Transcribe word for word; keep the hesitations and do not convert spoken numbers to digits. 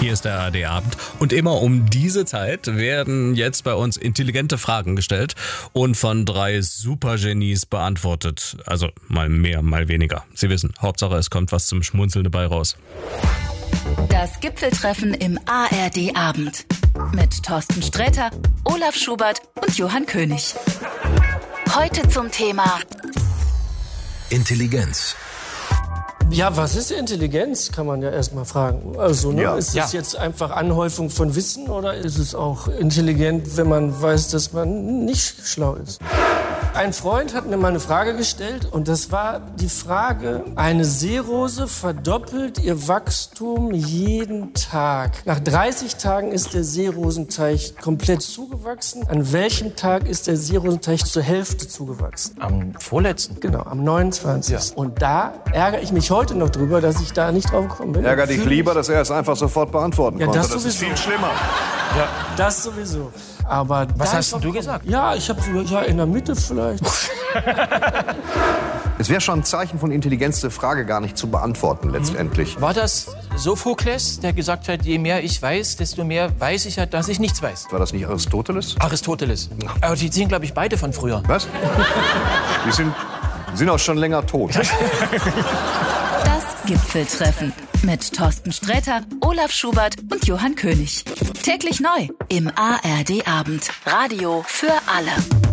Hier ist der A R D-Abend und immer um diese Zeit werden jetzt bei uns intelligente Fragen gestellt und von drei Supergenies beantwortet. Also mal mehr, mal weniger. Sie wissen, Hauptsache es kommt was zum Schmunzeln dabei raus. Das Gipfeltreffen im A R D-Abend mit Thorsten Sträter, Olaf Schubert und Johann König. Heute zum Thema Intelligenz. Ja, was ist Intelligenz, kann man ja erstmal fragen. Also, ne, Ja. ist es Ja. jetzt einfach Anhäufung von Wissen oder ist es auch intelligent, wenn man weiß, dass man nicht schlau ist? Ein Freund hat mir mal eine Frage gestellt und das war die Frage, eine Seerose verdoppelt ihr Wachstum jeden Tag. Nach dreißig Tagen ist der Seerosenteich komplett zugewachsen. An welchem Tag ist der Seerosenteich zur Hälfte zugewachsen? Am vorletzten. Genau, am neunundzwanzigsten Und da ärgere ich mich heute noch drüber, dass ich da nicht drauf gekommen bin. Ärger dich Fühl lieber, mich- dass er es einfach sofort beantworten Ja, konnte. das Das ist sowieso. viel schlimmer. Das sowieso. Aber Was da hast ich denn drauf du komme- gesagt? Ja, ich habe so, ja, in der Mitte vielleicht. Es wäre schon ein Zeichen von Intelligenz, eine Frage gar nicht zu beantworten letztendlich. War das Sophokles, der gesagt hat, je mehr ich weiß, desto mehr weiß ich ja, dass ich nichts weiß? War das nicht Aristoteles? Aristoteles. Aber die sind, glaube ich, beide von früher. Was? Die sind, die sind auch schon länger tot. das Gipfeltreffen mit Thorsten Sträter, Olaf Schubert und Johann König. Täglich neu im A R D-Abend. Radio für alle.